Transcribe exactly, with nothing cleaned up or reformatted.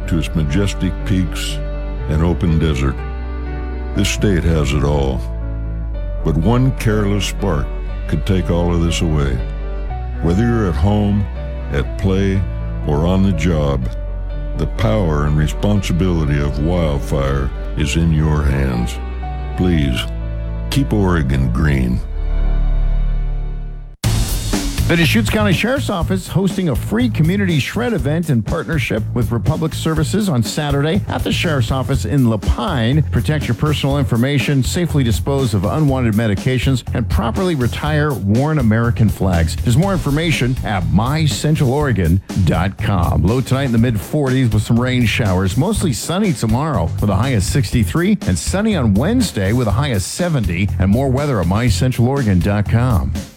to its majestic peaks and open desert. This state has it all. But one careless spark could take all of this away. Whether you're at home, at play, or on the job, the power and responsibility of wildfire is in your hands. Please, keep Oregon green. The Deschutes County Sheriff's Office hosting a free community shred event in partnership with Republic Services on Saturday at the Sheriff's Office in Lapine. Protect your personal information, safely dispose of unwanted medications, and properly retire worn American flags. There's more information at my central oregon dot com. Low tonight in the mid forties with some rain showers. Mostly sunny tomorrow with a high of sixty-three, and sunny on Wednesday with a high of seventy, and more weather at my central oregon dot com.